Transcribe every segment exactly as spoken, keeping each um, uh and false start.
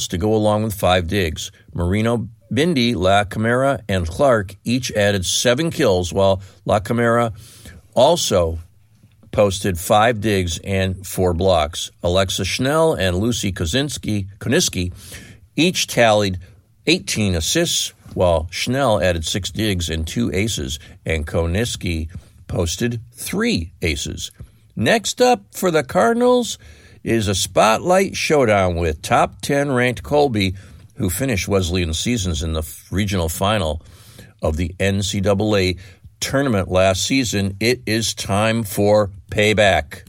results to go along with five digs. Marino, Bindi, La Camara, and Clark each added seven kills, while La Camara also posted five digs and four blocks. Alexa Schnell and Lucy Kozinski, Koniski each tallied eighteen assists, while Schnell added six digs and two aces, and Koniski posted three aces. Next up for the Cardinals is a spotlight showdown with top ten ranked Colby, who finished Wesleyan seasons in the regional final of the N C double A tournament last season. It is time for payback.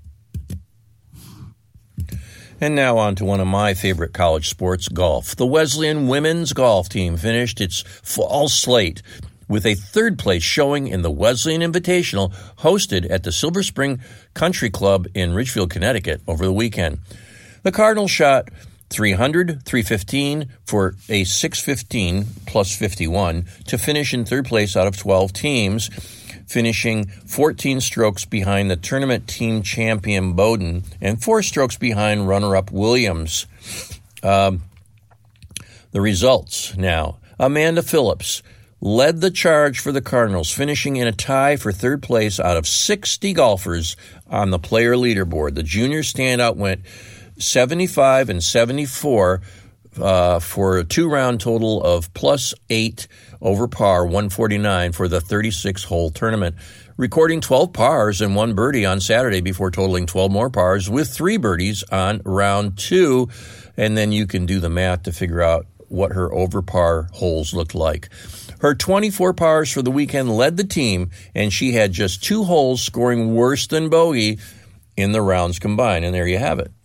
And now on to one of my favorite college sports, golf. The Wesleyan women's golf team finished its fall slate with a third-place showing in the Wesleyan Invitational hosted at the Silver Spring Country Club in Ridgefield, Connecticut over the weekend. The Cardinals shot three hundred, three fifteen for a six fifteen plus fifty-one to finish in third place out of twelve teams, finishing fourteen strokes behind the tournament team champion Bowdoin and four strokes behind runner-up Williams. Um, the results now. Amanda Phillips led the charge for the Cardinals, finishing in a tie for third place out of sixty golfers on the player leaderboard. The junior standout went seventy-five and seventy-four uh, for a two-round total of plus eight over par, one forty-nine for the thirty-six hole tournament, recording twelve pars and one birdie on Saturday before totaling twelve more pars with three birdies on round two. And then you can do the math to figure out what her over par holes looked like. Her twenty-four pars for the weekend led the team, and she had just two holes scoring worse than bogey in the rounds combined. And there you have it.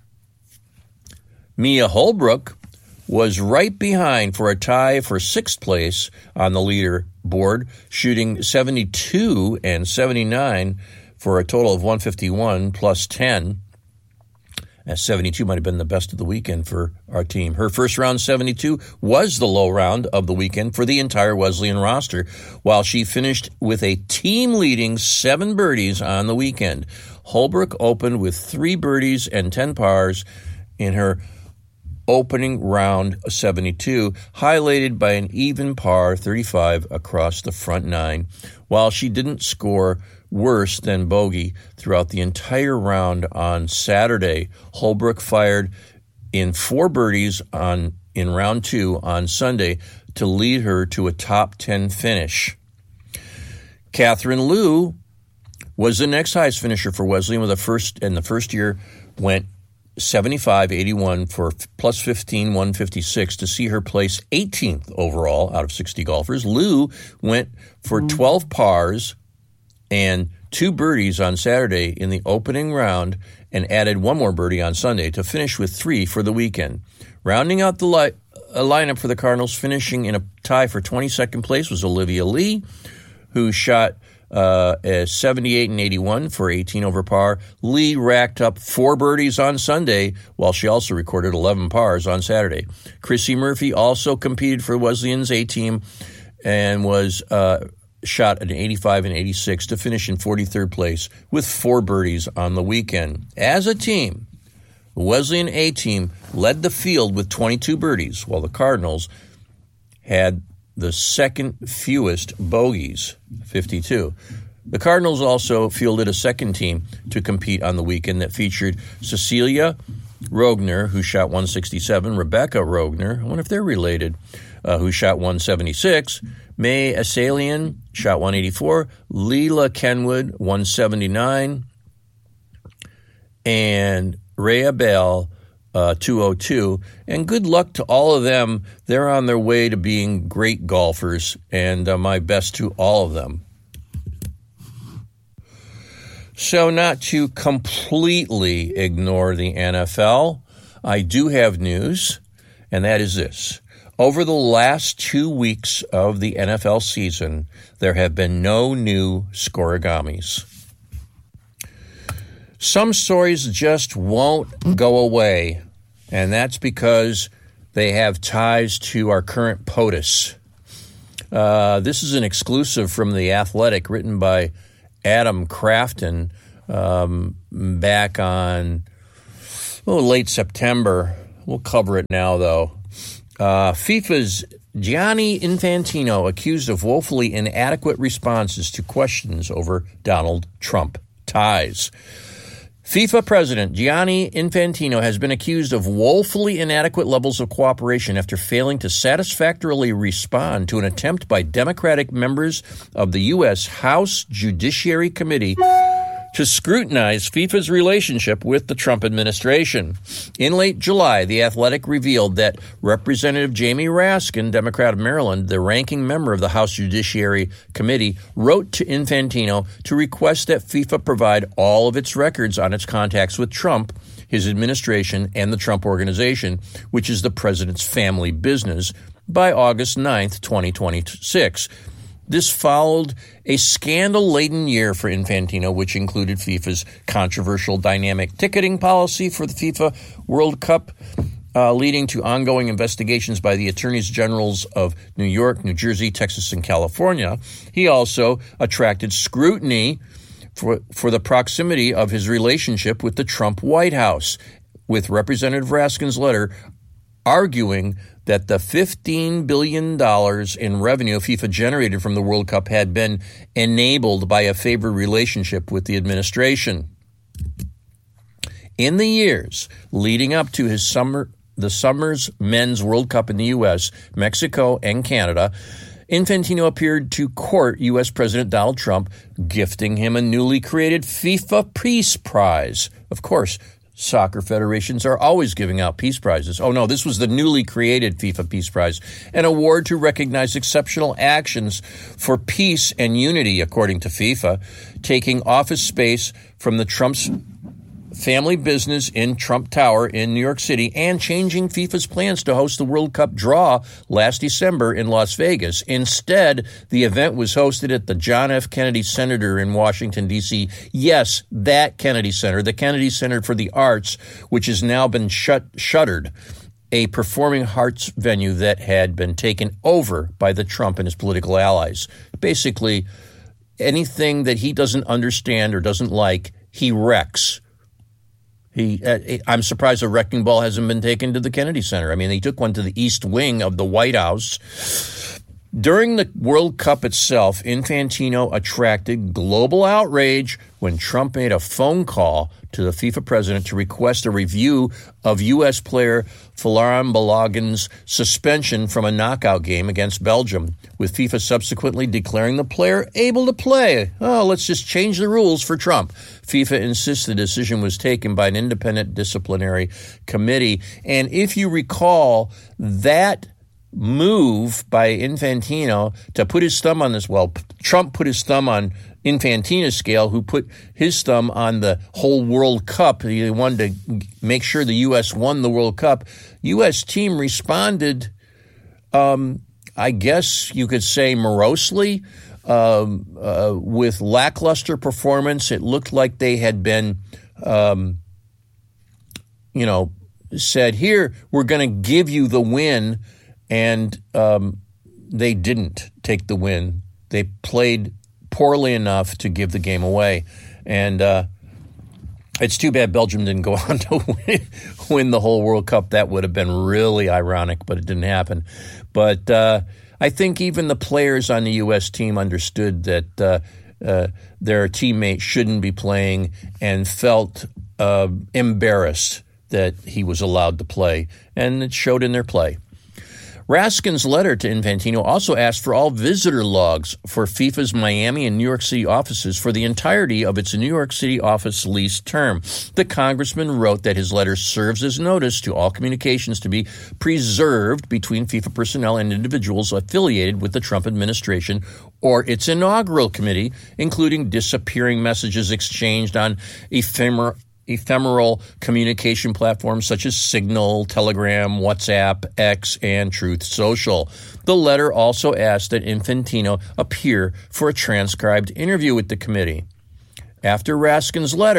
Mia Holbrook was right behind for a tie for sixth place on the leaderboard, shooting seventy-two and seventy-nine for a total of one fifty-one plus ten. As seventy-two might have been the best of the weekend for our team. Her first round seventy-two was the low round of the weekend for the entire Wesleyan roster, while she finished with a team-leading seven birdies on the weekend. Holbrook opened with three birdies and ten pars in her opening round seventy-two, highlighted by an even par thirty-five across the front nine, while she didn't score worse than bogey throughout the entire round on Saturday. Holbrook fired in four birdies on in round two on Sunday to lead her to a top ten finish. Catherine Liu was the next highest finisher for Wesleyan, with the first and the first year went seventy-five eighty-one for plus fifteen, one fifty-six to see her place eighteenth overall out of sixty golfers. Liu went for twelve pars and two birdies on Saturday in the opening round and added one more birdie on Sunday to finish with three for the weekend. Rounding out the li- a lineup for the Cardinals, finishing in a tie for twenty-second place, was Olivia Lee, who shot uh, a seventy-eight and eighty-one for eighteen over par. Lee racked up four birdies on Sunday, while she also recorded eleven pars on Saturday. Chrissy Murphy also competed for Wesleyan's A-team and was uh, shot an eighty-five and eighty-six to finish in forty-third place with four birdies on the weekend. As a team, the Wesleyan A-team led the field with twenty-two birdies, while the Cardinals had the second fewest bogeys, fifty-two. The Cardinals also fielded a second team to compete on the weekend that featured Cecilia Rogner, who shot one sixty-seven, Rebecca Rogner, I wonder if they're related, uh, who shot one seventy-six, May Asalian shot one eighty-four, Leela Kenwood one seventy-nine, and Rhea Bell uh, two oh two. And good luck to all of them. They're on their way to being great golfers, and uh, my best to all of them. So not to completely ignore the N F L, I do have news, and that is this. Over the last two weeks of the N F L season, there have been no new scorigamis. Some stories just won't go away, and that's because they have ties to our current POTUS. Uh, this is an exclusive from The Athletic, written by Adam Crafton um, back on oh, late September we'll cover it now, though. Uh, FIFA's Gianni Infantino accused of woefully inadequate responses to questions over Donald Trump ties. FIFA President Gianni Infantino has been accused of woefully inadequate levels of cooperation after failing to satisfactorily respond to an attempt by Democratic members of the U S House Judiciary Committee to scrutinize FIFA's relationship with the Trump administration. In late July, The Athletic revealed that Representative Jamie Raskin, Democrat of Maryland, the ranking member of the House Judiciary Committee, wrote to Infantino to request that FIFA provide all of its records on its contacts with Trump, his administration, and the Trump Organization, which is the president's family business, by August ninth, twenty twenty-six. This followed a scandal-laden year for Infantino, which included FIFA's controversial dynamic ticketing policy for the FIFA World Cup, uh, leading to ongoing investigations by the attorneys generals of New York, New Jersey, Texas, and California. He also attracted scrutiny for, for the proximity of his relationship with the Trump White House, with Representative Raskin's letter arguing that the fifteen billion dollars in revenue FIFA generated from the World Cup had been enabled by a favored relationship with the administration. In the years leading up to his summer, the summer's Men's World Cup in the U S, Mexico, and Canada, Infantino appeared to court U S President Donald Trump, gifting him a newly created FIFA Peace Prize. Of course, soccer federations are always giving out peace prizes. Oh, no, this was the newly created FIFA Peace Prize, an award to recognize exceptional actions for peace and unity, according to FIFA, taking office space from the Trump's family business in Trump Tower in New York City and changing FIFA's plans to host the World Cup draw last December in Las Vegas. Instead, the event was hosted at the John F. Kennedy Center in Washington, D C Yes, that Kennedy Center, the Kennedy Center for the Arts, which has now been shut shuttered, a performing arts venue that had been taken over by the Trump and his political allies. Basically, anything that he doesn't understand or doesn't like, he wrecks. He, uh, I'm surprised a wrecking ball hasn't been taken to the Kennedy Center. I mean, they took one to the East Wing of the White House. During the World Cup itself, Infantino attracted global outrage when Trump made a phone call to the FIFA president to request a review of U S player Folarin Balogun's suspension from a knockout game against Belgium, with FIFA subsequently declaring the player able to play. Oh, let's just change the rules for Trump. FIFA insists the decision was taken by an independent disciplinary committee. And if you recall, that move by Infantino to put his thumb on this, well, Trump put his thumb on Infantino's scale, who put his thumb on the whole World Cup. He wanted to make sure the U S won the World Cup. U S team responded, um, I guess you could say morosely, um, uh, with lackluster performance. It looked like they had been, um, you know, said, here, we're going to give you the win. And um, they didn't take the win. They played poorly enough to give the game away. And uh, it's too bad Belgium didn't go on to win, win the whole World Cup. That would have been really ironic, but it didn't happen. But uh, I think even the players on the U S team understood that uh, uh, their teammate shouldn't be playing and felt uh, embarrassed that he was allowed to play. And it showed in their play. Raskin's letter to Infantino also asked for all visitor logs for FIFA's Miami and New York City offices for the entirety of its New York City office lease term. The congressman wrote that his letter serves as notice to all communications to be preserved between FIFA personnel and individuals affiliated with the Trump administration or its inaugural committee, including disappearing messages exchanged on ephemeral ephemeral communication platforms such as Signal, Telegram, WhatsApp, X, and Truth Social. The letter also asked that Infantino appear for a transcribed interview with the committee. After Raskin's letter,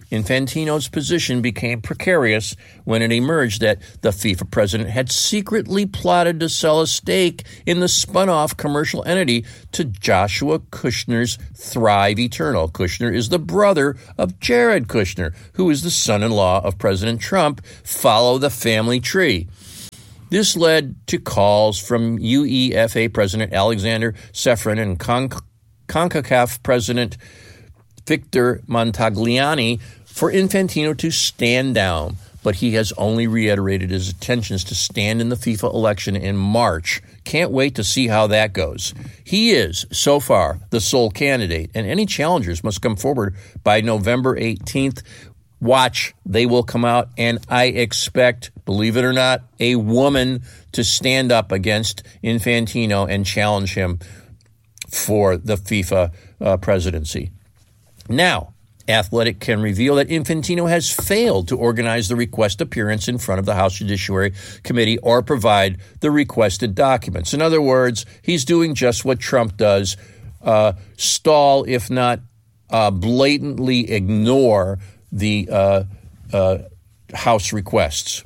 Infantino's position became precarious when it emerged that the FIFA president had secretly plotted to sell a stake in the spun-off commercial entity to Joshua Kushner's Thrive Eternal. Kushner is the brother of Jared Kushner, who is the son-in-law of President Trump. Follow the family tree. This led to calls from UEFA President Alexander Ceferin and Con- CONCACAF President Victor Montagliani for Infantino to stand down, but he has only reiterated his intentions to stand in the FIFA election in March. Can't wait to see how that goes. He is, so far, the sole candidate, and any challengers must come forward by November eighteenth. Watch, they will come out, and I expect, believe it or not, a woman to stand up against Infantino and challenge him for the FIFA uh, presidency. Now, Athletic can reveal that Infantino has failed to organize the request appearance in front of the House Judiciary Committee or provide the requested documents. In other words, he's doing just what Trump does, uh, stall, if not uh, blatantly ignore the uh, uh, House requests.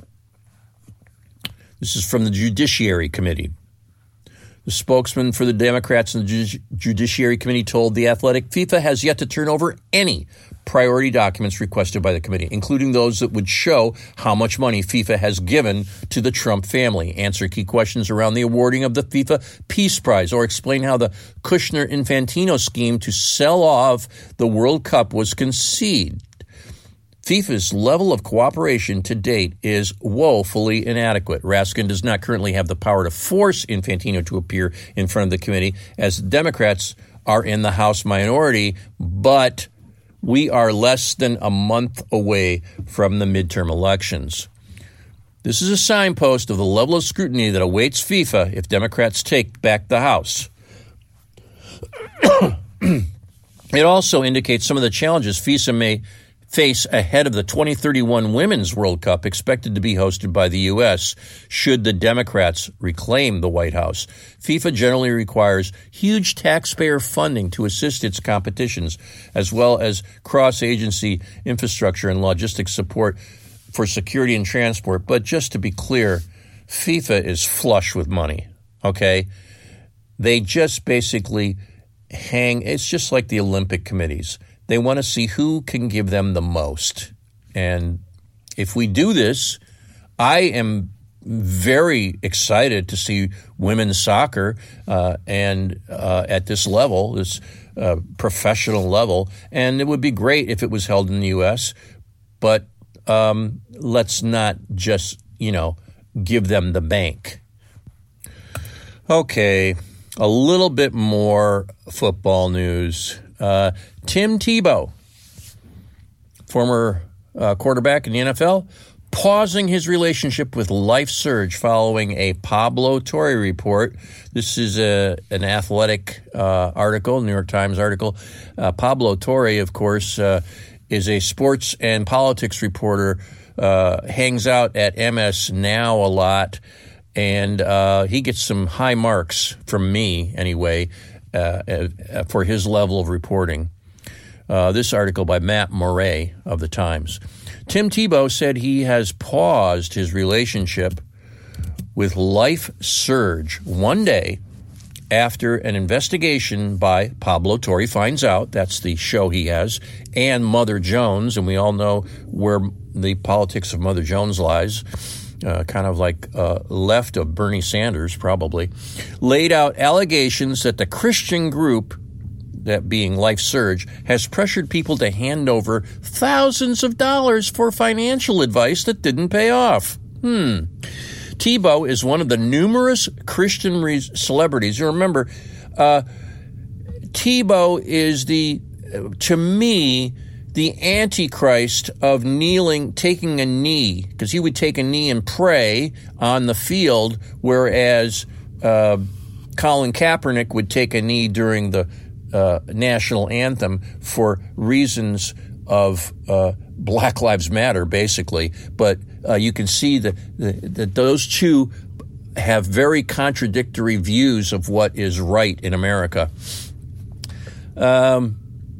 This is from the Judiciary Committee. The spokesman for the Democrats in the Judici- Judiciary Committee told The Athletic, FIFA has yet to turn over any priority documents requested by the committee, including those that would show how much money FIFA has given to the Trump family, answer key questions around the awarding of the FIFA Peace Prize, or explain how the Kushner-Infantino scheme to sell off the World Cup was conceived. FIFA's level of cooperation to date is woefully inadequate. Raskin does not currently have the power to force Infantino to appear in front of the committee, as Democrats are in the House minority, but we are less than a month away from the midterm elections. This is a signpost of the level of scrutiny that awaits FIFA if Democrats take back the House. It also indicates some of the challenges FIFA may face ahead of the twenty thirty-one Women's World Cup, expected to be hosted by the U S should the Democrats reclaim the White House. FIFA generally requires huge taxpayer funding to assist its competitions, as well as cross-agency infrastructure and logistics support for security and transport. But just to be clear, FIFA is flush with money, okay? They just basically hang, it's just like the Olympic committees. They want to see who can give them the most. And if we do this, I am very excited to see women's soccer uh, and uh, at this level, this uh, professional level. And it would be great if it was held in the U S, but um, let's not just, you know, give them the bank. Okay, a little bit more football news. Uh, Tim Tebow, former uh, quarterback in the N F L, pausing his relationship with Life Surge following a Pablo Torre report. This is a, an Athletic uh, article, New York Times article. Uh, Pablo Torre, of course, uh, is a sports and politics reporter, uh, hangs out at M S Now a lot, and uh, he gets some high marks from me anyway uh, for his level of reporting. Uh, this article by Matt Murray of the Times. Tim Tebow said he has paused his relationship with Life Surge one day after an investigation by Pablo Torre finds out, that's the show he has, and Mother Jones, and we all know where the politics of Mother Jones lies, uh, kind of like uh, left of Bernie Sanders probably, laid out allegations that the Christian group, that being Life Surge, has pressured people to hand over thousands of dollars for financial advice that didn't pay off. Hmm. Tebow is one of the numerous Christian re- celebrities. You remember, uh, Tebow is the, to me, the antichrist of kneeling, taking a knee, because he would take a knee and pray on the field, whereas uh, Colin Kaepernick would take a knee during the Uh, national anthem for reasons of uh, Black Lives Matter, basically. But uh, you can see that, that those two have very contradictory views of what is right in America. Um,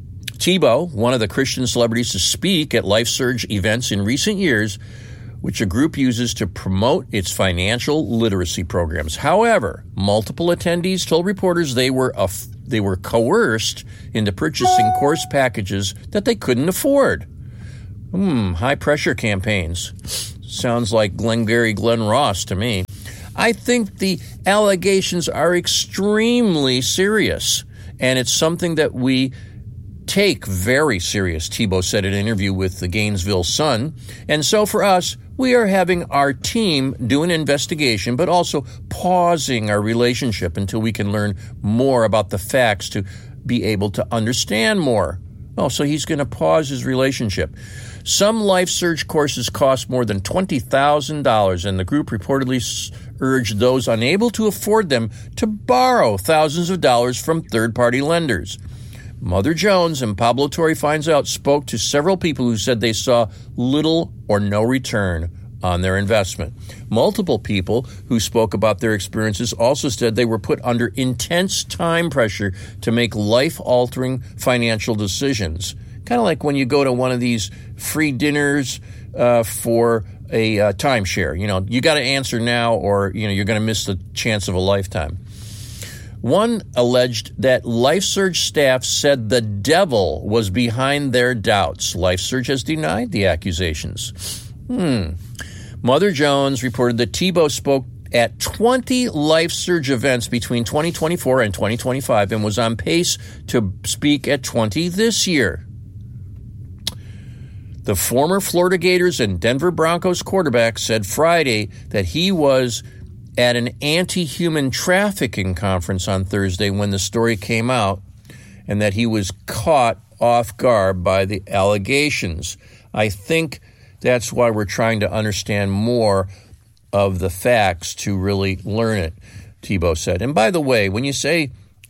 Tebow, one of the Christian celebrities to speak at LifeSurge events in recent years, which a group uses to promote its financial literacy programs. However, multiple attendees told reporters they were aff- they were coerced into purchasing course packages that they couldn't afford. Hmm, high-pressure campaigns. Sounds like Glengarry Glen Ross to me. I think the allegations are extremely serious, and it's something that we take very serious, Tebow said in an interview with the Gainesville Sun. And so for us, we are having our team do an investigation, but also pausing our relationship until we can learn more about the facts to be able to understand more. Oh, so he's going to pause his relationship. Some LifeSurge courses cost more than twenty thousand dollars, and the group reportedly urged those unable to afford them to borrow thousands of dollars from third-party lenders. Mother Jones and Pablo Torre Finds Out spoke to several people who said they saw little or no return on their investment. Multiple people who spoke about their experiences also said they were put under intense time pressure to make life-altering financial decisions. Kind of like when you go to one of these free dinners uh, for a uh, timeshare. You know, you got to answer now or, you know, you're going to miss the chance of a lifetime. One alleged that LifeSurge staff said the devil was behind their doubts. LifeSurge has denied the accusations. Hmm. Mother Jones reported that Tebow spoke at twenty LifeSurge events between twenty twenty-four and twenty twenty-five and was on pace to speak at twenty this year. The former Florida Gators and Denver Broncos quarterback said Friday that he was at an anti-human trafficking conference on Thursday when the story came out, and that he was caught off guard by the allegations. I think that's why we're trying to understand more of the facts to really learn it, Tebow said. And by the way, when you say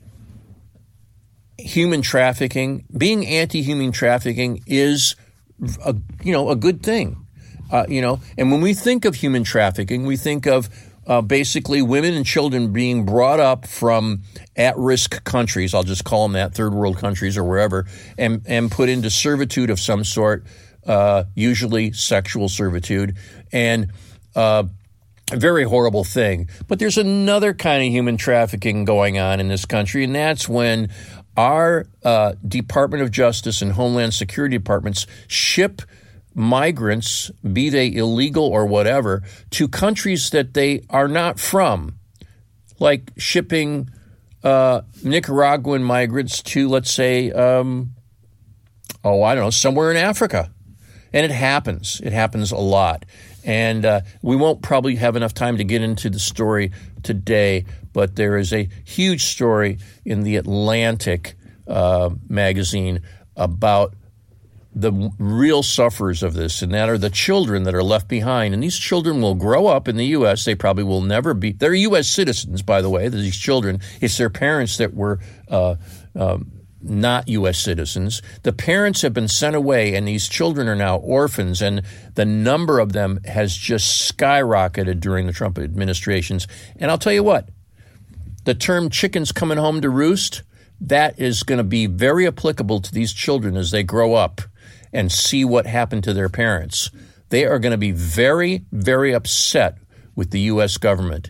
human trafficking, being anti-human trafficking is a, you know, a good thing. Uh, you know, and when we think of human trafficking, we think of Uh, basically women and children being brought up from at-risk countries, I'll just call them that, third world countries or wherever, and, and put into servitude of some sort, uh, usually sexual servitude, and uh, a very horrible thing. But there's another kind of human trafficking going on in this country, and that's when our uh, Department of Justice and Homeland Security departments ship migrants, be they illegal or whatever, to countries that they are not from, like shipping uh, Nicaraguan migrants to, let's say, um, oh, I don't know, somewhere in Africa. And it happens. It happens a lot. And uh, we won't probably have enough time to get into the story today, but there is a huge story in the Atlantic uh, magazine about the real sufferers of this, and that are the children that are left behind. And these children will grow up in the U S. They probably will never be – they're U S citizens, by the way, these children. It's their parents that were uh, uh, not U S citizens. The parents have been sent away, and these children are now orphans, and the number of them has just skyrocketed during the Trump administrations. And I'll tell you what, the term chickens coming home to roost, that is going to be very applicable to these children as they grow up and see what happened to their parents. They are going to be very, very upset with the U S government.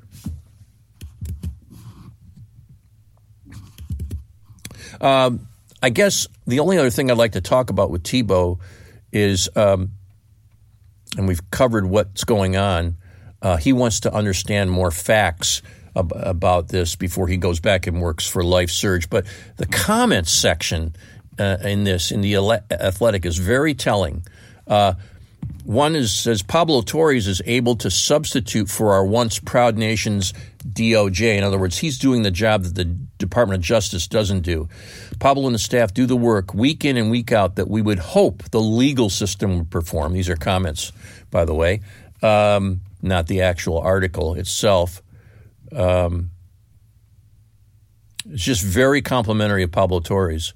Um, I guess the only other thing I'd like to talk about with Tebow is, um, and we've covered what's going on, uh, he wants to understand more facts ab- about this before he goes back and works for LifeSurge. But the comments section Uh, in this, in the Athletic, is very telling. Uh, one is, says, Pablo Torre is able to substitute for our once proud nation's D O J. In other words, he's doing the job that the Department of Justice doesn't do. Pablo and the staff do the work week in and week out that we would hope the legal system would perform. These are comments, by the way, um, not the actual article itself. Um, it's just very complimentary of Pablo Torre's.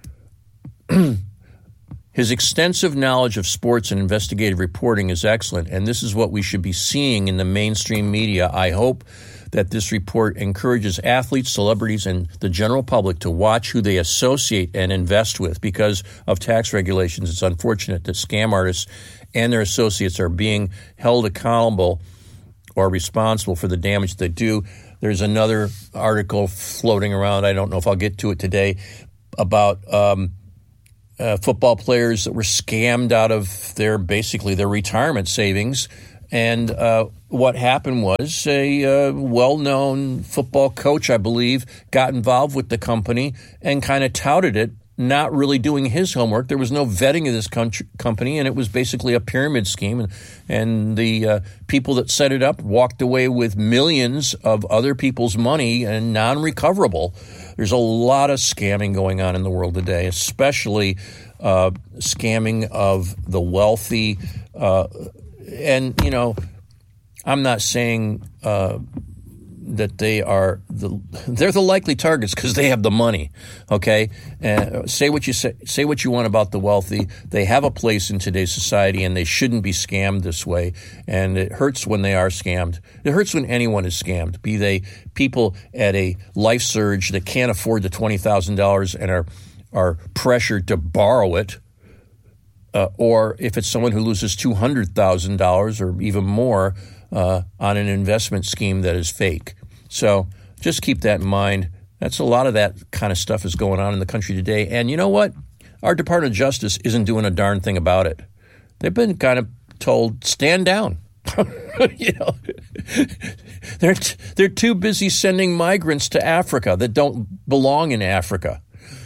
His extensive knowledge of sports and investigative reporting is excellent, and this is what we should be seeing in the mainstream media. I hope that this report encourages athletes, celebrities, and the general public to watch who they associate and invest with because of tax regulations. It's unfortunate that scam artists and their associates are being held accountable or responsible for the damage they do. There's another article floating around, I don't know if I'll get to it today, about um, uh, football players that were scammed out of their, basically their retirement savings. And uh, what happened was a uh, well-known football coach, I believe, got involved with the company and kind of touted it, not really doing his homework. There was no vetting of this country, company, and it was basically a pyramid scheme. And, and the uh, people that set it up walked away with millions of other people's money and non-recoverable. There's a lot of scamming going on in the world today, especially uh, scamming of the wealthy. Uh, and, you know, I'm not saying uh, that they are the they're the likely targets because they have the money. Okay, uh, say what you say, say what you want about the wealthy. They have a place in today's society, and they shouldn't be scammed this way. And it hurts when they are scammed. It hurts when anyone is scammed, be they people at a life surge that can't afford the twenty thousand dollars and are are pressured to borrow it, uh, or if it's someone who loses two hundred thousand dollars or even more uh, on an investment scheme that is fake. So just keep that in mind. That's a lot of that kind of stuff is going on in the country today. And you know what? Our Department of Justice isn't doing a darn thing about it. They've been kind of told, stand down. you know, they're t- they're too busy sending migrants to Africa that don't belong in Africa.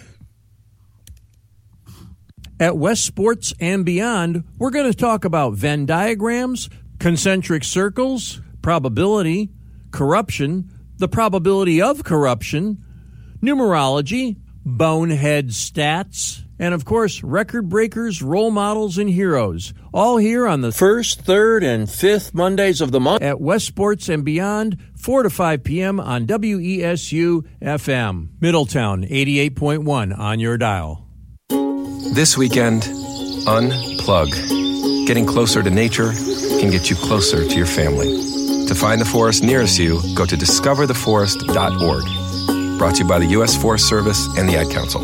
At West Sports and Beyond, we're going to talk about Venn diagrams, concentric circles, probability, corruption, the probability of corruption, numerology, bonehead stats, and of course, record breakers, role models, and heroes. All here on the first, third, and fifth Mondays of the month at West Sports and Beyond, four to five p.m. on W E S U F M. Middletown, eighty-eight point one on your dial. This weekend, unplug. Getting closer to nature can get you closer to your family. To find the forest nearest you, go to discover the forest dot org. Brought to you by the U S Forest Service and the Ad Council.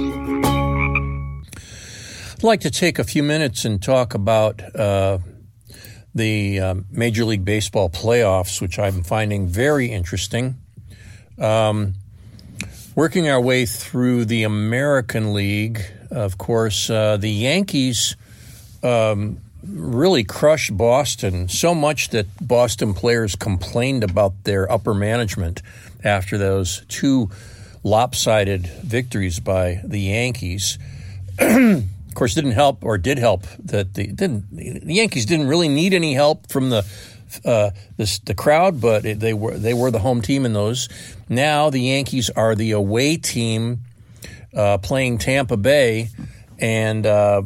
I'd like to take a few minutes and talk about uh, the uh, Major League Baseball playoffs, which I'm finding very interesting. Um, working our way through the American League, of course, uh, the Yankees um, really crushed Boston so much that Boston players complained about their upper management after those two lopsided victories by the Yankees. Of course, didn't help or did help that the didn't the Yankees didn't really need any help from the uh, this, the crowd, but it, they were they were the home team in those. Now the Yankees are the away team uh, playing Tampa Bay, and uh,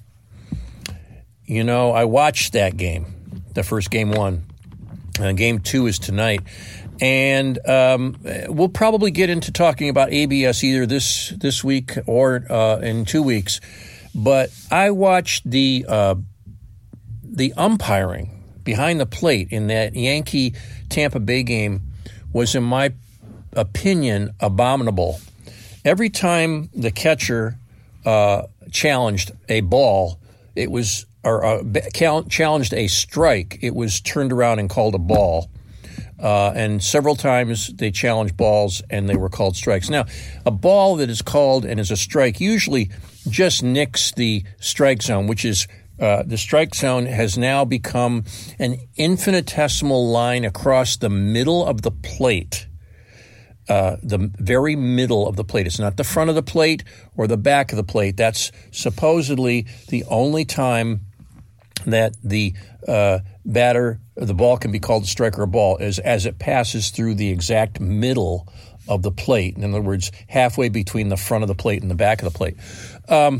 you know I watched that game, the first game one. Uh, game two is tonight. And um, we'll probably get into talking about A B S either this this week or uh, in two weeks. But I watched the uh, the umpiring behind the plate in that Yankee Tampa Bay game was, in my opinion, abominable. Every time the catcher uh, challenged a ball, it was or uh, challenged a strike, it was turned around and called a ball. Uh, and several times they challenged balls and they were called strikes. Now, a ball that is called and is a strike usually just nicks the strike zone, which is uh, the strike zone has now become an infinitesimal line across the middle of the plate, uh, the very middle of the plate. It's not the front of the plate or the back of the plate. That's supposedly the only time that the uh, batter, the ball can be called a strike or a ball, is as it passes through the exact middle of the plate. In other words, halfway between the front of the plate and the back of the plate. Um,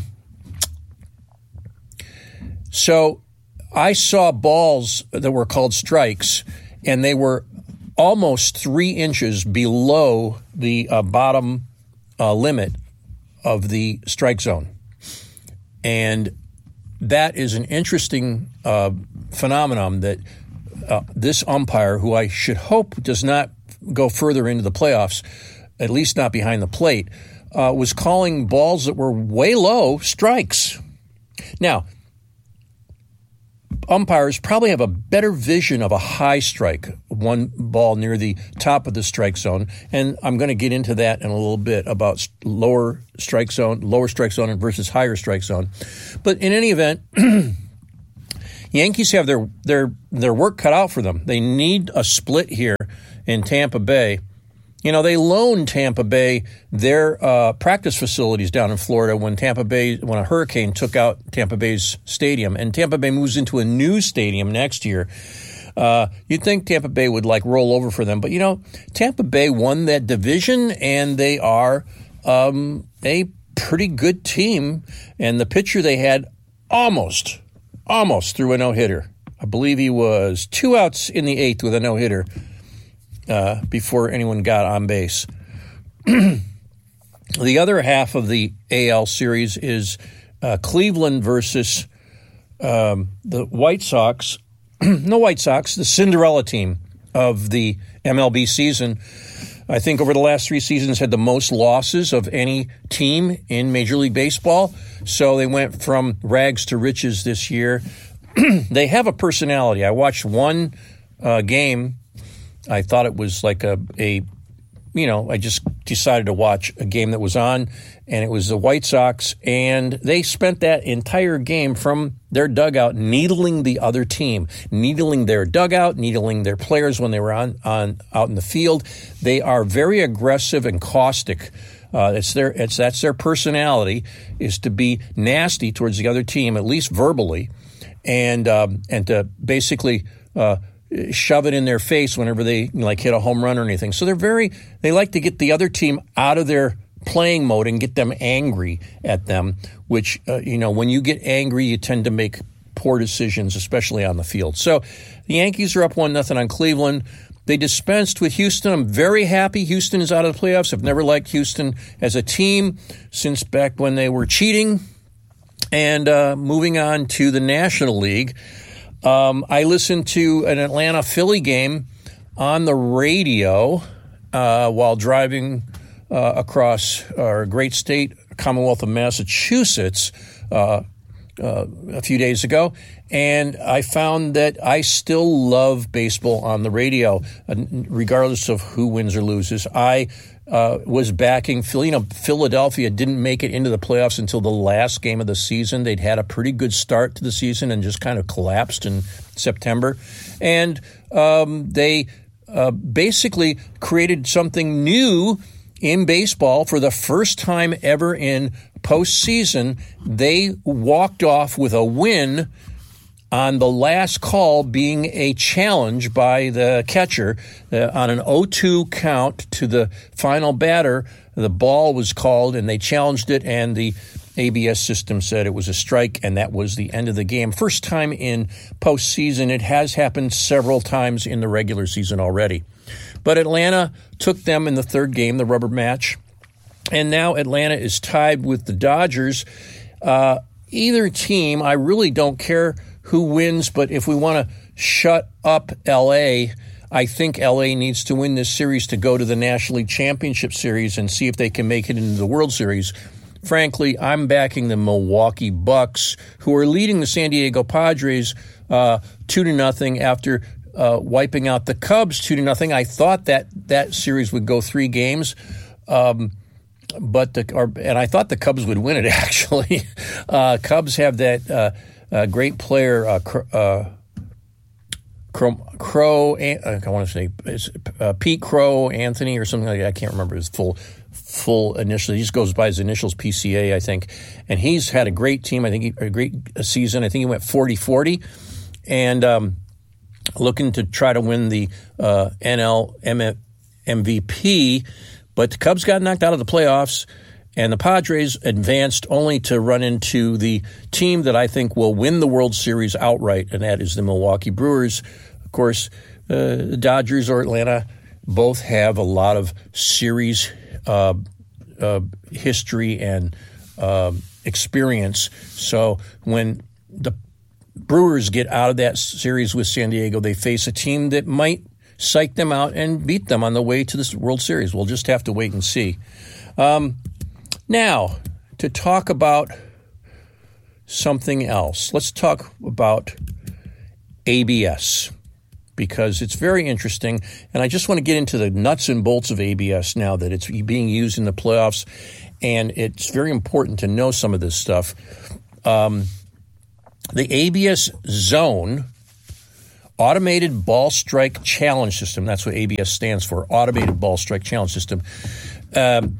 so I saw balls that were called strikes, and they were almost three inches below the uh, bottom uh, limit of the strike zone. And that is an interesting uh, phenomenon that uh, this umpire, who I should hope does not go further into the playoffs, at least not behind the plate, uh, was calling balls that were way low strikes. Now, umpires probably have a better vision of a high strike, one ball near the top of the strike zone, and I'm going to get into that in a little bit about lower strike zone, lower strike zone versus higher strike zone. But in any event, Yankees have their their their work cut out for them. They need a split here in Tampa Bay. You know, they loaned Tampa Bay their uh, practice facilities down in Florida when Tampa Bay, when a hurricane took out Tampa Bay's stadium, and Tampa Bay moves into a new stadium next year. Uh, you'd think Tampa Bay would like roll over for them, but you know, Tampa Bay won that division, and they are um, a pretty good team. And the pitcher they had almost, almost threw a no hitter. I believe he was two outs in the eighth with a no hitter. Uh, before anyone got on base. The other half of the A L series is uh, Cleveland versus um, the White Sox. No White Sox, the Cinderella team of the M L B season. I think over the last three seasons had the most losses of any team in Major League Baseball. So they went from rags to riches this year. They have a personality. I watched one uh, game. I thought it was like a, a, you know, I just decided to watch a game that was on, and it was the White Sox, and they spent that entire game from their dugout needling the other team, needling their dugout, needling their players when they were on, on out in the field. They are very aggressive and caustic. Uh, it's their, it's that's their personality, is to be nasty towards the other team, at least verbally, and um, and to basically. Uh, shove it in their face whenever they like hit a home run or anything. So they're very, they like to get the other team out of their playing mode and get them angry at them, which, uh, you know, when you get angry, you tend to make poor decisions, especially on the field. So the Yankees are up one nothing on Cleveland. They dispensed with Houston. I'm very happy Houston is out of the playoffs. I've never liked Houston as a team since back when they were cheating. And uh, moving on to the National League. Um, I listened to an Atlanta-Philly game on the radio uh, while driving uh, across our great state, Commonwealth of Massachusetts, uh, uh, a few days ago, and I found that I still love baseball on the radio, uh, regardless of who wins or loses. I uh, was backing Philly. You know, Philadelphia didn't make it into the playoffs until the last game of the season. They'd had a pretty good start to the season and just kind of collapsed in September. And um, they uh, basically created something new in baseball for the first time ever in postseason. They walked off with a win on the last call being a challenge by the catcher uh, on an oh two count to the final batter. The ball was called, and they challenged it, and the A B S system said it was a strike, and that was the end of the game. First time in postseason. It has happened several times in the regular season already. But Atlanta took them in the third game, the rubber match, and now Atlanta is tied with the Dodgers. Uh, either team, I really don't care who wins, but if we want to shut up L A, I think L A needs to win this series to go to the National League Championship Series and see if they can make it into the World Series. Frankly, I'm backing the Milwaukee Bucks, who are leading the San Diego Padres uh, two to nothing after uh, wiping out the Cubs two to nothing. I thought that that series would go three games. Um, But the, or, and I thought the Cubs would win it, actually. Uh, Cubs have that uh, uh, great player, uh, uh, Crow, Crow, I want to say it's, uh, Pete Crow Anthony or something like that. I can't remember his full full initials. He just goes by his initials, P C A, I think. And he's had a great team. I think he, a great season. I think he went forty forty, and um, looking to try to win the uh, N L M V P. But the Cubs got knocked out of the playoffs, and the Padres advanced only to run into the team that I think will win the World Series outright, and that is the Milwaukee Brewers. Of course, uh, the Dodgers or Atlanta both have a lot of series uh, uh, history and uh, experience. So when the Brewers get out of that series with San Diego, they face a team that might psych them out and beat them on the way to the World Series. We'll just have to wait and see. Um, now, to talk about something else, let's talk about A B S, because it's very interesting, and I just want to get into the nuts and bolts of A B S now that it's being used in the playoffs, and it's very important to know some of this stuff. Um, the A B S Zone, Automated Ball Strike Challenge System, that's what A B S stands for, Automated Ball Strike Challenge System. Um,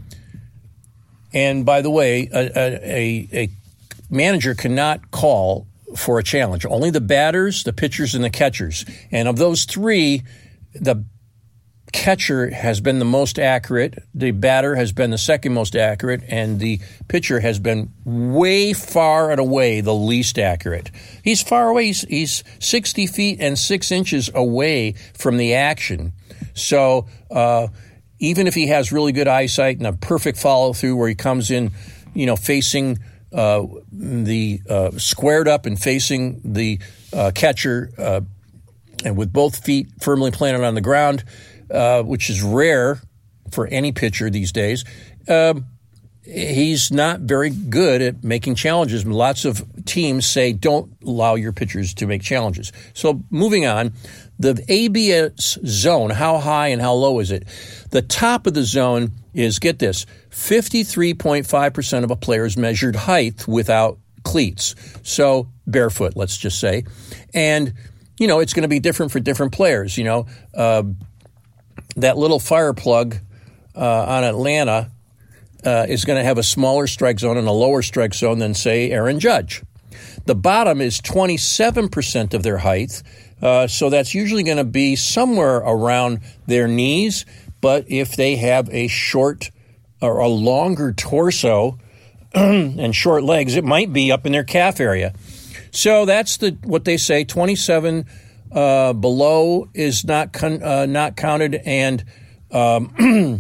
and by the way, a, a, a manager cannot call for a challenge. Only the batters, the pitchers, and the catchers. And of those three, the catcher has been the most accurate, the batter has been the second most accurate, and the pitcher has been way far and away the least accurate. He's far away. He's, he's sixty feet and six inches away from the action. So uh, even if he has really good eyesight and a perfect follow-through where he comes in, you know, facing Uh, the uh, squared up and facing the uh, catcher uh, and with both feet firmly planted on the ground, uh, which is rare for any pitcher these days. Uh, he's not very good at making challenges. Lots of teams say don't allow your pitchers to make challenges. So moving on, the A B S zone, how high and how low is it? The top of the zone is, get this, fifty-three point five percent of a player's measured height without cleats. So barefoot, let's just say. And, you know, it's going to be different for different players. You know, uh, that little fire plug uh, on Atlanta uh, is going to have a smaller strike zone and a lower strike zone than, say, Aaron Judge. The bottom is twenty-seven percent of their height. Uh, so that's usually going to be somewhere around their knees. But if they have a short or a longer torso and short legs, it might be up in their calf area. So that's the what they say. twenty-seven uh, below is not con- uh, not counted, and um,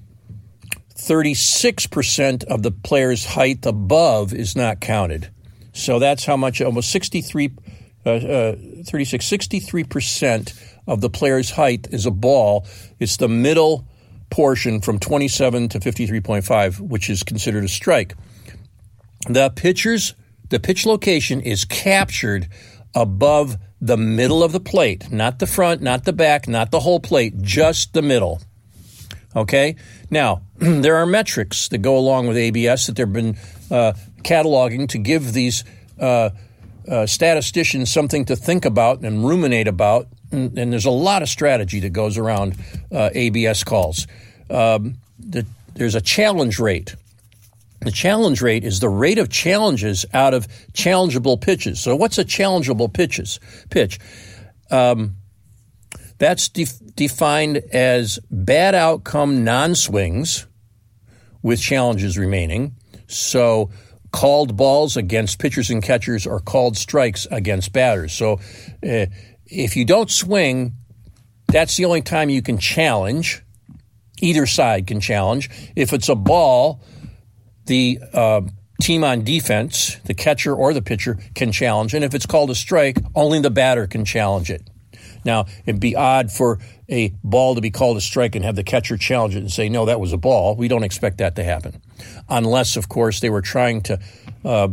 thirty-six percent of the player's height above is not counted. So that's how much, almost sixty-three, uh, uh, thirty-six, sixty-three percent of the player's height is a ball. It's the middle portion from twenty-seven to fifty-three point five, which is considered a strike. The pitcher's, the pitch location is captured above the middle of the plate, not the front, not the back, not the whole plate, just the middle. Okay? Now, there are metrics that go along with A B S that they've been uh, cataloging to give these uh, uh, statisticians something to think about and ruminate about. And, and there's a lot of strategy that goes around uh, A B S calls. Um, the, there's a challenge rate. The challenge rate is the rate of challenges out of challengeable pitches. So what's a challengeable pitches, pitch? Um, that's def- defined as bad outcome non-swings with challenges remaining. So called balls against pitchers and catchers are called strikes against batters. So uh, if you don't swing, that's the only time you can challenge. Either side can challenge. If it's a ball, the uh, team on defense, the catcher or the pitcher, can challenge. And if it's called a strike, only the batter can challenge it. Now, it'd be odd for a ball to be called a strike and have the catcher challenge it and say, no, that was a ball. We don't expect that to happen. Unless, of course, they were trying to, uh,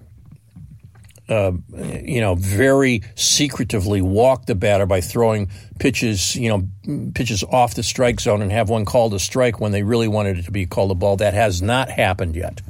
uh, you know, very secretively walk the batter by throwing pitches, you know, pitches off the strike zone and have one called a strike when they really wanted it to be called a ball. That has not happened yet.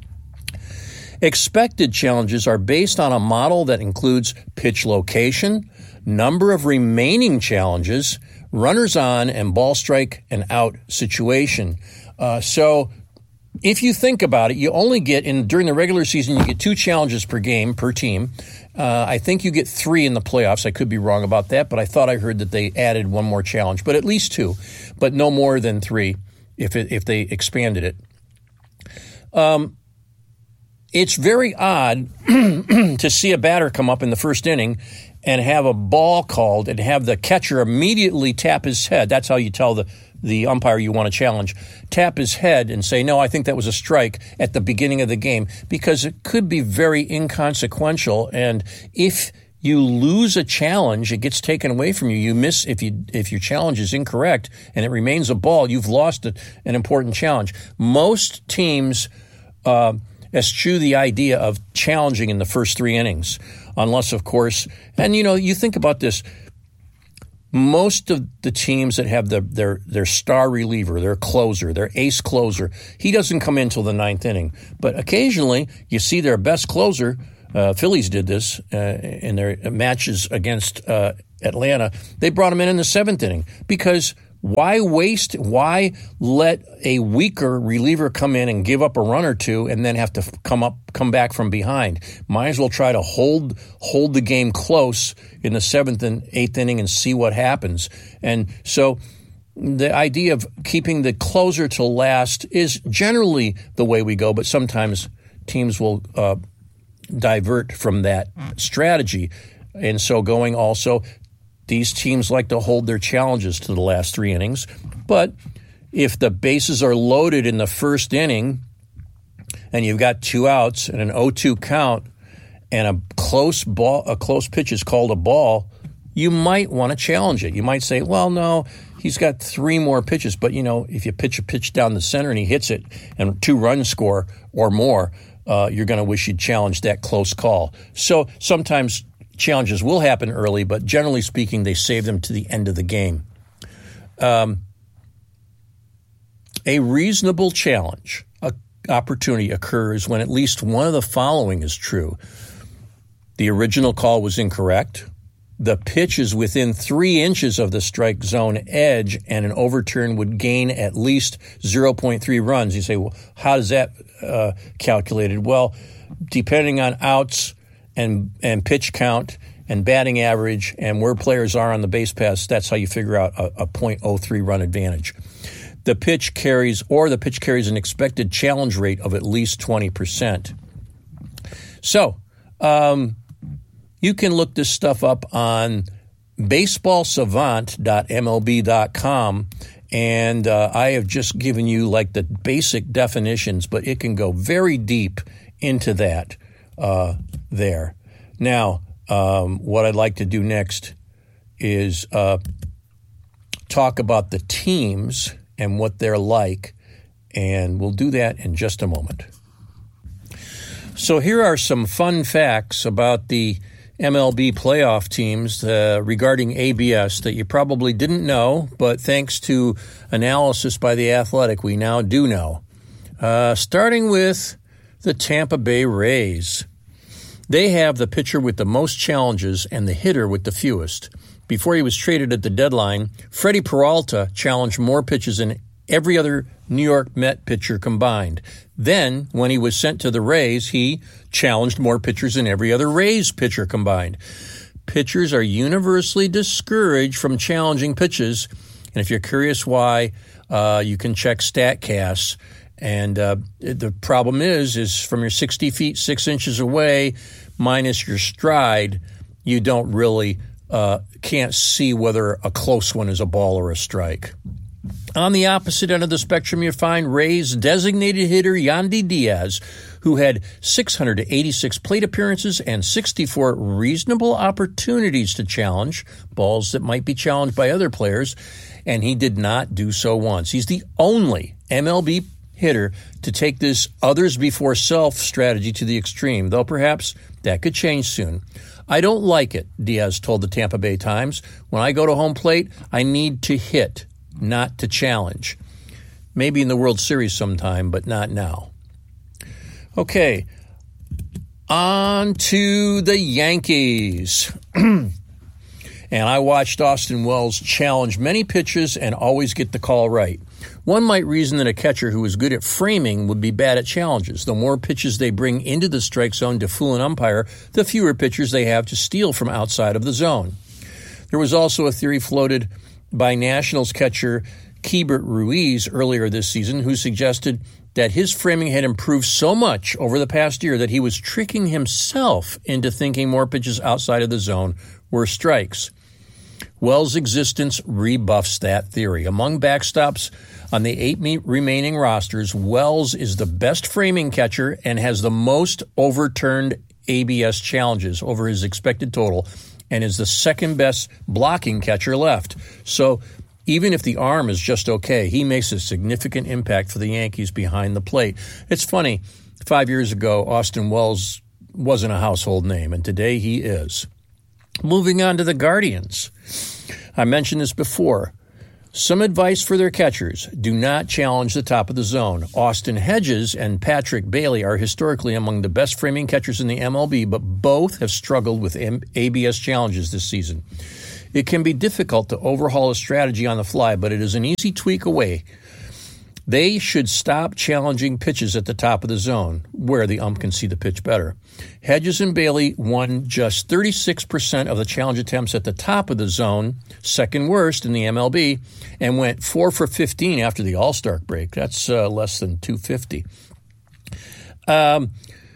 Expected challenges are based on a model that includes pitch location, number of remaining challenges, runners on, and ball strike and out situation. Uh, so if you think about it, you only get, in during the regular season, you get two challenges per game, per team. Uh, I think you get three in the playoffs. I could be wrong about that, but I thought I heard that they added one more challenge, but at least two, but no more than three if it, if they expanded it. Um, it's very odd to see a batter come up in the first inning and have a ball called and have the catcher immediately tap his head. That's how you tell the, the umpire you want to challenge. Tap his head and say, no, I think that was a strike at the beginning of the game, because it could be very inconsequential. And if you lose a challenge, it gets taken away from you. You miss if you if your challenge is incorrect and it remains a ball, you've lost a, an important challenge. Most teams uh, eschew the idea of challenging in the first three innings, unless, of course, and you know, you think about this. Most of the teams that have the, their their star reliever, their closer, their ace closer, he doesn't come in until the ninth inning. But occasionally, you see their best closer. Uh, Phillies did this uh, in their matches against uh, Atlanta. They brought him in in the seventh inning because why waste? Why let a weaker reliever come in and give up a run or two and then have to come up, come back from behind? Might as well try to hold hold the game close in the seventh and eighth inning and see what happens. And so the idea of keeping the closer till last is generally the way we go, but sometimes teams will uh, divert from that strategy. And so going also, these teams like to hold their challenges to the last three innings. But if the bases are loaded in the first inning and you've got two outs and an oh two count and a close ball, a close pitch is called a ball, you might want to challenge it. You might say, well, no, he's got three more pitches. But, you know, if you pitch a pitch down the center and he hits it and two runs score or more, uh, you're going to wish you'd challenged that close call. So sometimes challenges will happen early, but generally speaking, they save them to the end of the game. Um, a reasonable challenge a, opportunity occurs when at least one of the following is true. The original call was incorrect. The pitch is within three inches of the strike zone edge, and an overturn would gain at least zero point three runs. You say, well, how does that uh, calculated? Well, depending on outs and and pitch count and batting average and where players are on the base paths, that's how you figure out a, a point oh three run advantage. The pitch carries, or the pitch carries an expected challenge rate of at least twenty percent. So, um, you can look this stuff up on baseball savant dot M L B dot com, and uh, I have just given you like the basic definitions, but it can go very deep into that uh, there. Now, um, what I'd like to do next is uh, talk about the teams and what they're like, and we'll do that in just a moment. So here are some fun facts about the M L B playoff teams uh, regarding A B S that you probably didn't know, but thanks to analysis by The Athletic, we now do know. Uh, starting with the Tampa Bay Rays. They have the pitcher with the most challenges and the hitter with the fewest. Before he was traded at the deadline, Freddie Peralta challenged more pitches than every other New York Met pitcher combined. Then, when he was sent to the Rays, he challenged more pitchers than every other Rays pitcher combined. Pitchers are universally discouraged from challenging pitches, and if you're curious why, uh, you can check StatCast. And uh, the problem is, is from your sixty feet, six inches away, minus your stride, you don't really, uh, can't see whether a close one is a ball or a strike. On the opposite end of the spectrum, you find Rays designated hitter Yandy Diaz, who had six hundred eighty-six plate appearances and sixty-four reasonable opportunities to challenge balls that might be challenged by other players, and he did not do so once. He's the only M L B hitter to take this others before self strategy to the extreme, though perhaps that could change soon. I don't like it, Diaz told the Tampa Bay Times. When I go to home plate, I need to hit, not to challenge. Maybe in the World Series sometime, but not now. Okay, on to the Yankees. And I watched Austin Wells challenge many pitches and always get the call right. One might reason that a catcher who is good at framing would be bad at challenges. The more pitches they bring into the strike zone to fool an umpire, the fewer pitchers they have to steal from outside of the zone. There was also a theory floated by Nationals catcher Keibert Ruiz earlier this season, who suggested that his framing had improved so much over the past year that he was tricking himself into thinking more pitches outside of the zone were strikes. Wells' existence rebuffs that theory. Among backstops on the eight remaining rosters, Wells is the best framing catcher and has the most overturned A B S challenges over his expected total and is the second best blocking catcher left. So even if the arm is just okay, he makes a significant impact for the Yankees behind the plate. It's funny, five years ago, Austin Wells wasn't a household name, and today he is. Moving on to the Guardians. I mentioned this before. Some advice for their catchers: do not challenge the top of the zone. Austin Hedges and Patrick Bailey are historically among the best framing catchers in the M L B, but both have struggled with A B S challenges this season. It can be difficult to overhaul a strategy on the fly, but it is an easy tweak away. They should stop challenging pitches at the top of the zone, where the ump can see the pitch better. Hedges and Bailey won just thirty-six percent of the challenge attempts at the top of the zone, second worst in the M L B, and went four for fifteen after the All-Star break. That's uh, less than two fifty. Um,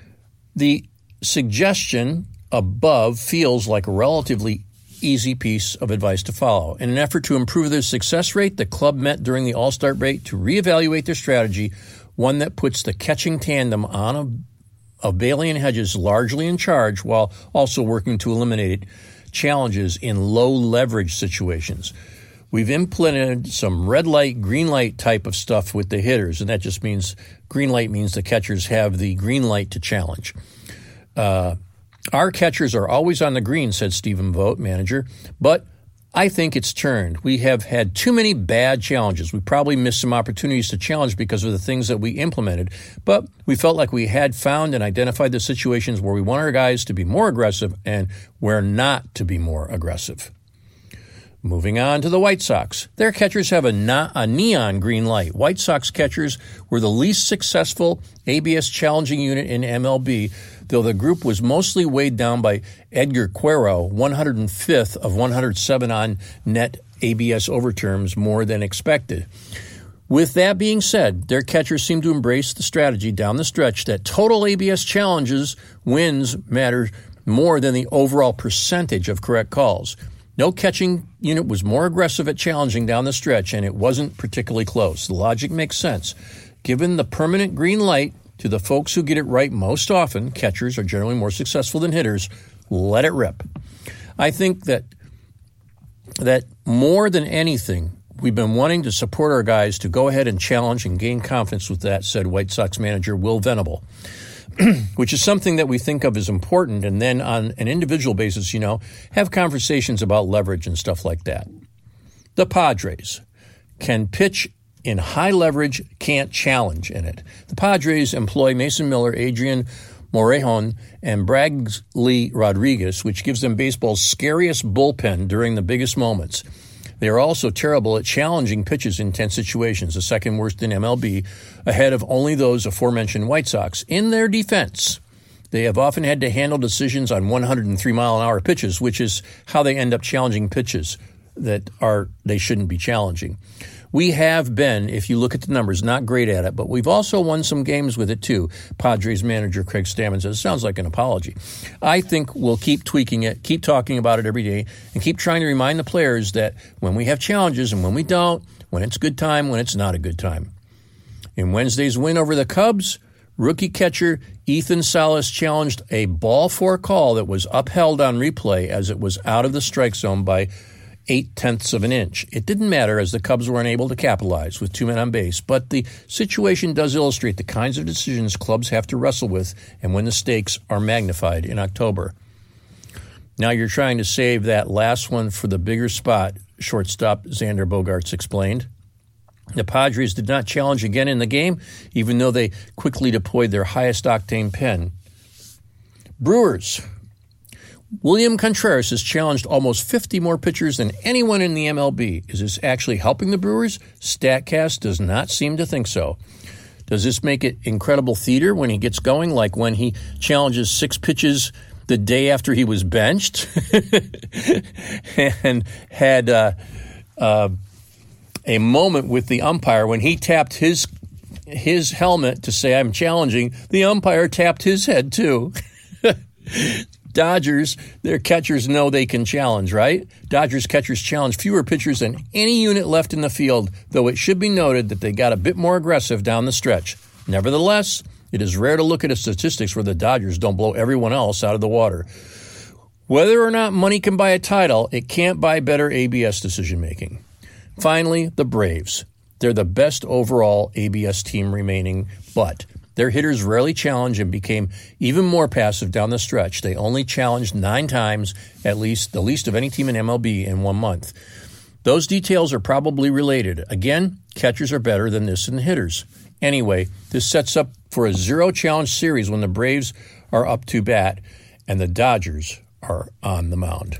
the suggestion above feels like a relatively easy piece of advice to follow. In an effort to improve their success rate, the club met during the All-Star break to reevaluate their strategy, one that puts the catching tandem on a, of Bailey and Hedges largely in charge while also working to eliminate challenges in low-leverage situations. We've implemented some red light, green light type of stuff with the hitters, and that just means green light means the catchers have the green light to challenge. Uh, Our catchers are always on the green, said Stephen Vogt, manager, but I think it's turned. We have had too many bad challenges. We probably missed some opportunities to challenge because of the things that we implemented, but we felt like we had found and identified the situations where we want our guys to be more aggressive and where not to be more aggressive. Moving on to the White Sox. Their catchers have a, na- a neon green light. White Sox catchers were the least successful A B S challenging unit in M L B, though the group was mostly weighed down by Edgar Quero, one hundred fifth of one hundred seven on net A B S overturns, more than expected. With that being said, their catchers seem to embrace the strategy down the stretch that total A B S challenges wins matter more than the overall percentage of correct calls. No catching unit was more aggressive at challenging down the stretch, and it wasn't particularly close. The logic makes sense. Given the permanent green light to the folks who get it right most often, catchers are generally more successful than hitters. Let it rip. I think that that more than anything, we've been wanting to support our guys to go ahead and challenge and gain confidence with that, said White Sox manager Will Venable. Which is something that we think of as important, and then on an individual basis, you know, have conversations about leverage and stuff like that. The Padres can pitch in high leverage, can't challenge in it. The Padres employ Mason Miller, Adrian Morejon, and Bradley Rodriguez, which gives them baseball's scariest bullpen during the biggest moments. They are also terrible at challenging pitches in tense situations, the second worst in M L B, ahead of only those aforementioned White Sox. In their defense, they have often had to handle decisions on one hundred three mile an hour pitches, which is how they end up challenging pitches that are they shouldn't be challenging. We have been, if you look at the numbers, not great at it, but we've also won some games with it too. Padres manager Craig Stammen says, sounds like an apology. I think we'll keep tweaking it, keep talking about it every day, and keep trying to remind the players that when we have challenges and when we don't, when it's good time, when it's not a good time. In Wednesday's win over the Cubs, rookie catcher Ethan Salas challenged a ball four call that was upheld on replay as it was out of the strike zone by eight-tenths of an inch. It didn't matter as the Cubs were unable to capitalize with two men on base, but the situation does illustrate the kinds of decisions clubs have to wrestle with and when the stakes are magnified in October. Now you're trying to save that last one for the bigger spot, shortstop Xander Bogaerts explained. The Padres did not challenge again in the game, even though they quickly deployed their highest-octane pen. Brewers. William Contreras has challenged almost fifty more pitchers than anyone in the M L B. Is this actually helping the Brewers? StatCast does not seem to think so. Does this make it incredible theater when he gets going, like when he challenges six pitches the day after he was benched and had uh, uh, a moment with the umpire when he tapped his his helmet to say, I'm challenging. The umpire tapped his head, too. Dodgers, their catchers know they can challenge, right? Dodgers catchers challenge fewer pitchers than any unit left in the field, though it should be noted that they got a bit more aggressive down the stretch. Nevertheless, It is rare to look at a statistics where the Dodgers don't blow everyone else out of the water. Whether or not money can buy a title, it can't buy better A B S decision-making. Finally, the Braves. They're the best overall A B S team remaining, but their hitters rarely challenge and became even more passive down the stretch. They only challenged nine times, at least the least of any team in M L B in one month. Those details are probably related. Again, catchers are better than this in hitters. Anyway, this sets up for a zero-challenge series when the Braves are up to bat and the Dodgers are on the mound.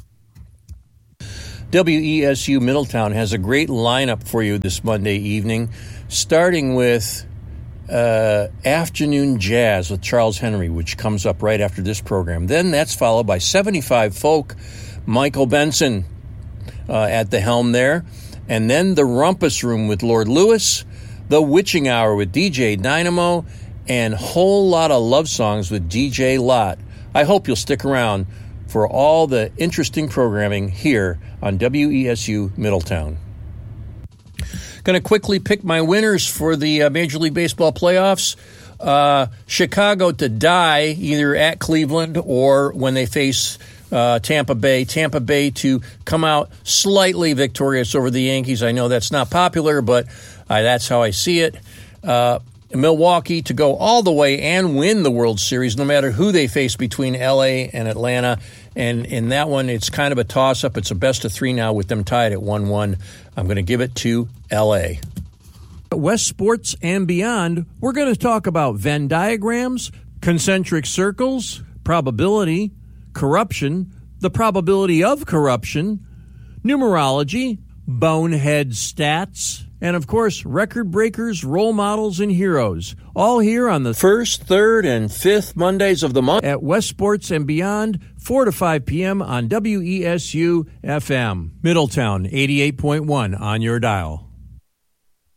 W E S U Middletown has a great lineup for you this Monday evening, starting with uh, Afternoon Jazz with Charles Henry, which comes up right after this program. Then that's followed by seventy-five Folk, Michael Benson uh, at the helm there. And then the Rumpus Room with Lord Lewis, the Witching Hour with D J Dynamo, and Whole Lot of Love Songs with D J Lott. I hope you'll stick around for all the interesting programming here on W E S U Middletown. Going to quickly pick my winners for the uh, Major League Baseball playoffs. Uh, Chicago to die either at Cleveland or when they face uh, Tampa Bay. Tampa Bay to come out slightly victorious over the Yankees. I know that's not popular, but uh, that's how I see it. Uh, Milwaukee to go all the way and win the World Series, no matter who they face between L A and Atlanta. And in that one, it's kind of a toss-up. It's a best of three now with them tied at one one. I'm going to give it to L A. At West Sports and Beyond, we're going to talk about Venn diagrams, concentric circles, probability, corruption, the probability of corruption, numerology, bonehead stats, and, of course, record breakers, role models, and heroes. All here on the first, third, and fifth Mondays of the month at West Sports and Beyond, four to five p.m. on W E S U F M. Middletown, eighty-eight point one on your dial.